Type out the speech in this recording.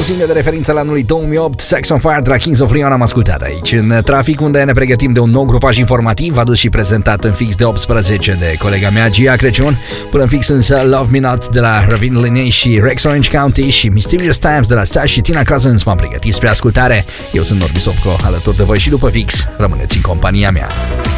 O singlă de referință la anului 2008, Sex on Fire de la Kings of Leon am ascultat aici în trafic, unde ne pregătim de un nou grupaj informativ adus și prezentat în fix de 18 de colega mea Gia Crăciun. Până în fix însă Love Me Not de la Ravin Linei și Rex Orange County și Mysterious Times de la Sash și Tina Cousins v-am pregătit spre ascultare. Eu sunt Norbi Sofco, alături de voi și după fix rămâneți în compania mea.